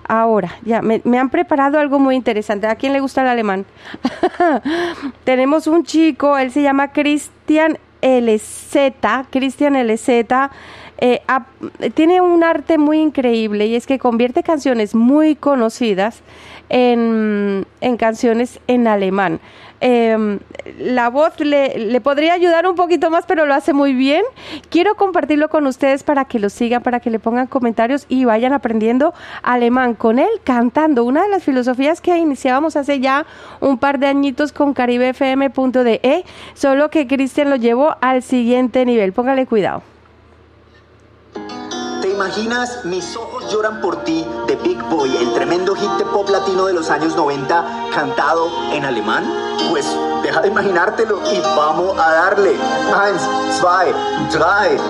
Ahora, ya me han preparado algo muy interesante. ¿A quién le gusta el alemán? Tenemos un chico, él se llama Christian LZ. Christian LZ. Tiene un arte muy increíble y es que convierte canciones muy conocidas en canciones en alemán. La voz le podría ayudar un poquito más, pero lo hace muy bien. Quiero compartirlo con ustedes para que lo sigan, para que le pongan comentarios y vayan aprendiendo alemán con él cantando. Una de las filosofías que iniciábamos hace ya un par de añitos con caribefm.de, solo que Cristian lo llevó al siguiente nivel. Póngale cuidado. ¿Te imaginas Mis ojos lloran por ti de Big Boy, el tremendo hit de pop latino de los años 90, cantado en alemán? Pues deja de imaginártelo y vamos a darle. 1, 2, 3.